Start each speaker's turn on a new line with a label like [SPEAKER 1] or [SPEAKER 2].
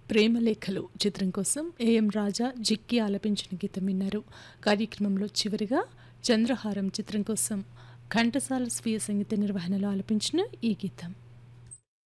[SPEAKER 1] ప్రేమలేఖలు చిత్రం కోసం ఏఎం రాజా జిక్కి ఆలపించిన గీతం విన్నారు. కార్యక్రమంలో చివరిగా చంద్రహారం చిత్రం కోసం ఘంటసాల స్వీయ సంగీత నిర్వహణలో ఆలపించిన ఈ గీతం.